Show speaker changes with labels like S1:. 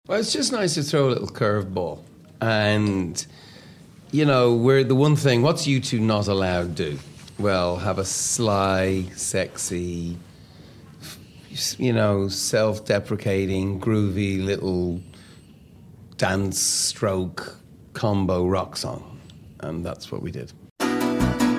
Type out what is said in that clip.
S1: Well, it's just nice to throw a little curveball. And, you know, we're the one thing, what's U2 not allowed to do? Well, have a sly, sexy, you know, self-deprecating, groovy little dance stroke combo rock song. And that's what we did.